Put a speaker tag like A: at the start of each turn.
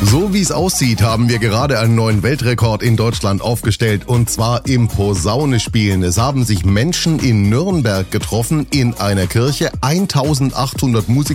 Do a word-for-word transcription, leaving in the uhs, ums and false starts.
A: So wie es aussieht, haben wir gerade einen neuen Weltrekord in Deutschland aufgestellt, und zwar im Posaunespielen. Es haben sich Menschen in Nürnberg getroffen in einer Kirche. eintausendachthundert Musiker